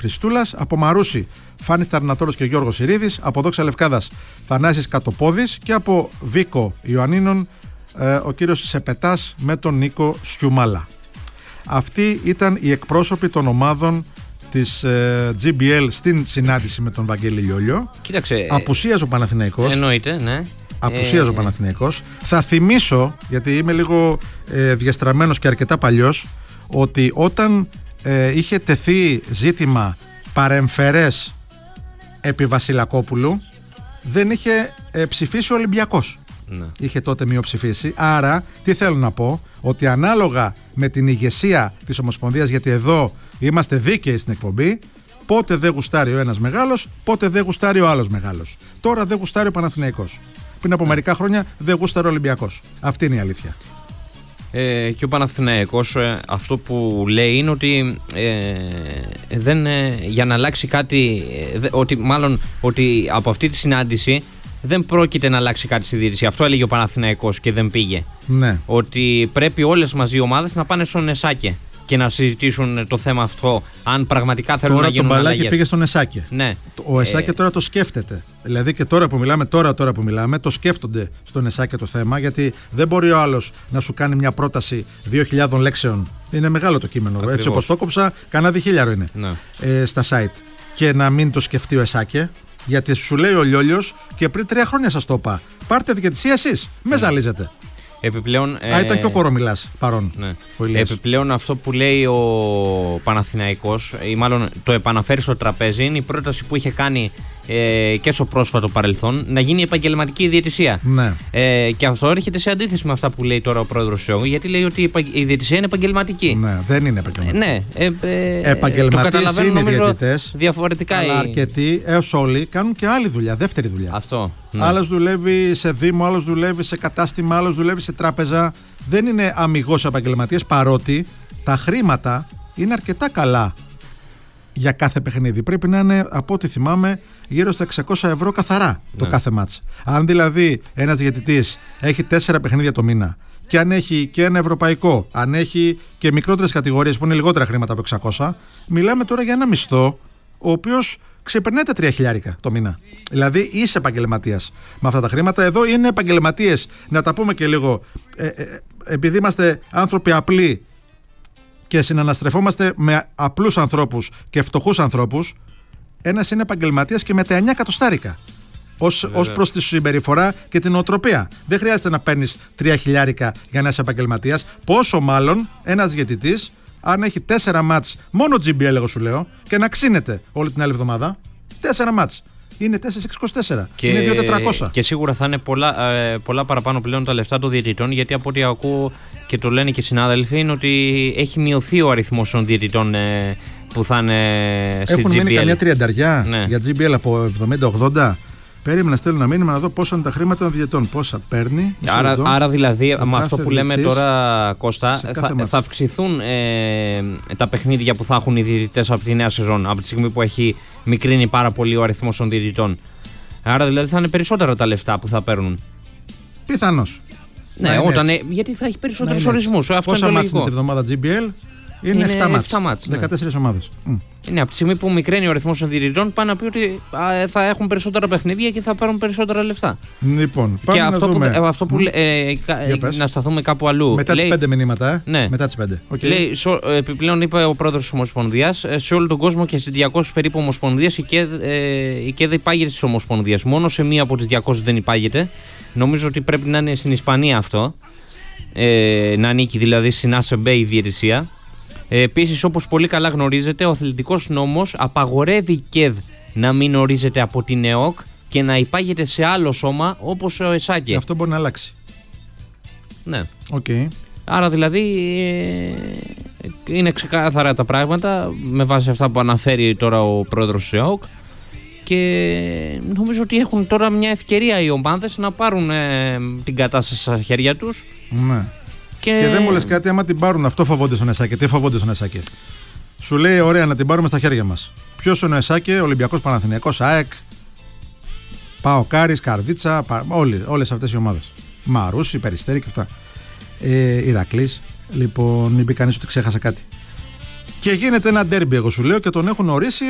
Χριστούλας. Από Μαρούσι, Φάνης Ταρνατόρος και Γιώργος Συρίδης. Από Δόξα Λευκάδας, Θανάσης Κατοπόδης. Και από Βίκο Ιωαννίνων, ο κύριος Σεπετάς με τον Νίκο Σιουμάλα. Αυτοί ήταν οι εκπρόσωποι των ομάδων της GBL στην συνάντηση με τον Βαγγέλη Λιόλιο. Κοίταξε. Απουσίαζε ο Παναθηναϊκός. Εννοείται, ναι. Απουσίαζε ο Παναθηναϊκός. Θα θυμίσω, γιατί είμαι λίγο διαστραμμένος και αρκετά παλιός, ότι όταν είχε τεθεί ζήτημα παρεμφερές επί Βασιλακόπουλου, δεν είχε ψηφίσει ο Ολυμπιακός. Ναι. Είχε τότε μειοψηφίσει. Άρα, τι θέλω να πω, ότι ανάλογα με την ηγεσία της Ομοσπονδίας, γιατί εδώ είμαστε δίκαιοι στην εκπομπή, πότε δεν γουστάρει ο ένας μεγάλος, πότε δεν γουστάρει ο άλλος μεγάλος. Τώρα δεν γουστάρει ο Παναθηναϊκός. Πριν από μερικά χρόνια δεν γούσταρε ο Ολυμπιακός. Αυτή είναι η αλήθεια. Και ο Παναθηναϊκός αυτό που λέει είναι ότι για να αλλάξει κάτι, ότι από αυτή τη συνάντηση δεν πρόκειται να αλλάξει κάτι στη διαιτησία. Αυτό έλεγε ο Παναθηναϊκός και δεν πήγε. Ναι. Ότι πρέπει όλες μαζί οι ομάδες να πάνε στον Εσάκε και να συζητήσουν το θέμα αυτό, αν πραγματικά θέλουν να γίνουν αλλαγές. Τώρα το μπαλάκι πήγε στον Εσάκε. Ναι. Ο Εσάκε τώρα το σκέφτεται. Δηλαδή και τώρα που μιλάμε, το σκέφτονται στον Εσάκε το θέμα, γιατί δεν μπορεί ο άλλος να σου κάνει μια πρόταση 2.000 λέξεων. Είναι μεγάλο το κείμενο. Ακριβώς. Έτσι όπως το κόψα, κανένα 1.000 είναι. Ναι. Στα site. Και να μην το σκεφτεί ο Εσάκε. Γιατί σου λέει ο Λιόλιος, και πριν 3 χρόνια σας το είπα, πάρτε διαιτησία εσείς, με ζαλίζετε. Επιπλέον, ήταν και ο Κορομιλάς παρόν. Ναι. Επιπλέον αυτό που λέει ο Παναθηναϊκός, ή μάλλον το επαναφέρει στο τραπέζι, είναι η πρόταση που είχε κάνει και στο πρόσφατο παρελθόν, να γίνει επαγγελματική διαιτησία. Ναι. Και αυτό έρχεται σε αντίθεση με αυτά που λέει τώρα ο πρόεδρος Σιόγου, γιατί λέει ότι η διαιτησία είναι επαγγελματική. Ναι, δεν είναι επαγγελματική. Ναι, επαγγελματίες είναι οι διαιτητές, διαφορετικά. Αλλά αρκετοί έως όλοι κάνουν και άλλη δουλειά, δεύτερη δουλειά. Αυτό. Ναι. Άλλος δουλεύει σε δήμο, άλλος δουλεύει σε κατάστημα, άλλος δουλεύει σε τράπεζα. Δεν είναι αμιγώς επαγγελματίες, παρότι τα χρήματα είναι αρκετά καλά για κάθε παιχνίδι. Πρέπει να είναι, από ό,τι θυμάμαι, γύρω στα 600 ευρώ καθαρά το κάθε μάτς. Αν δηλαδή ένας διαιτητής έχει 4 παιχνίδια το μήνα, και αν έχει και ένα ευρωπαϊκό, αν έχει και μικρότερες κατηγορίες που είναι λιγότερα χρήματα από 600, μιλάμε τώρα για ένα μισθό ο οποίος ξεπερνάει τα 3.000 το μήνα. Δηλαδή είσαι επαγγελματίας με αυτά τα χρήματα. Εδώ είναι επαγγελματίες, να τα πούμε και λίγο, επειδή είμαστε άνθρωποι απλοί και συναναστρεφόμαστε με απλούς ανθρώπους και φτωχούς ανθρώπους, ένας είναι επαγγελματίας και με τα 9 εκατοστάρικα ως προς τη συμπεριφορά και την νοοτροπία. Δεν χρειάζεται να παίρνεις 3.000 για να είσαι επαγγελματίας. Πόσο μάλλον ένας διαιτητής, αν έχει 4 μάτς, μόνο GBL εγώ σου λέω, και να ξύνεται όλη την άλλη εβδομάδα, 4 μάτς. Είναι 4-6-24. Είναι 2.400. Και σίγουρα θα είναι πολλά παραπάνω πλέον τα λεφτά των διαιτητών, γιατί από ό,τι ακούω και το λένε και οι συνάδελφοι, είναι ότι έχει μειωθεί ο αριθμός των διαιτητών που θα είναι στη GBL. Έχουν μείνει καμιά 30 για GBL από 70-80. Περίμενα, στέλνω ένα μήνυμα να δω πόσα είναι τα χρήματα των διαιτητών. Πόσα παίρνει. Άρα δηλαδή, με αυτό που λέμε τώρα, Κώστα, θα αυξηθούν τα παιχνίδια που θα έχουν οι διαιτητές από τη νέα σεζόν, από τη στιγμή που έχει μικρύνει πάρα πολύ ο αριθμός των διαιτητών. Άρα δηλαδή θα είναι περισσότερα τα λεφτά που θα παίρνουν. Πιθανώς. Ναι, γιατί θα έχει περισσότερους ορισμούς. Πόσα μάτς είναι τη εβδομάδα GBL? Είναι 7 μάτς. 14 ομάδες. Είναι από τη στιγμή που μικραίνει ο αριθμός των διαιτητών, πάνε να πει ότι θα έχουν περισσότερα παιχνίδια και θα πάρουν περισσότερα λεφτά. Λοιπόν, πάμε και να δούμε. Αυτό που να σταθούμε κάπου αλλού. Μετά τις 5 μηνύματα, Ναι. Μετά τις 5. Okay. Λέει, επιπλέον είπε ο πρόεδρος της Ομοσπονδίας, σε όλο τον κόσμο και στις 200 περίπου ομοσπονδίες η ΚΕΔ υπάγεται στις ομοσπονδίες. Μόνο σε μία από τις 200 δεν υπάγεται. Νομίζω ότι πρέπει να είναι στην Ισπανία αυτό. Να ανήκει δηλαδή στην ΑΣΕΜΠΕ η διαιτησία. Επίσης, όπως πολύ καλά γνωρίζετε, ο αθλητικός νόμος απαγορεύει η ΚΕΔ να μην ορίζεται από την ΕΟΚ και να υπάγεται σε άλλο σώμα όπως ο ΕΣΑΚΕ. Αυτό μπορεί να αλλάξει. Ναι. Okay. Άρα δηλαδή είναι ξεκάθαρα τα πράγματα με βάση αυτά που αναφέρει τώρα ο πρόεδρος της ΕΟΚ, και νομίζω ότι έχουν τώρα μια ευκαιρία οι ομάδες να πάρουν την κατάσταση στα χέρια τους. Ναι. Και δεν μου λες κάτι, άμα την πάρουν, αυτό φοβόνται στον ΕΣΑΚΕ. Τι φοβόνται στον ΕΣΑΚΕ? Σου λέει, ωραία, να την πάρουμε στα χέρια μας. Ποιος είναι ο ΕΣΑΚΕ? Ολυμπιακός, Παναθηναϊκός, ΑΕΚ, ΠΑΟΚ, Καρδίτσα, όλες αυτές οι ομάδες. Μαρούσι, Περιστέρι και αυτά. Ηρακλής. Λοιπόν, μην πει κανείς ότι ξέχασα κάτι. Και γίνεται ένα ντέρμπι, εγώ σου λέω, και τον έχουν ορίσει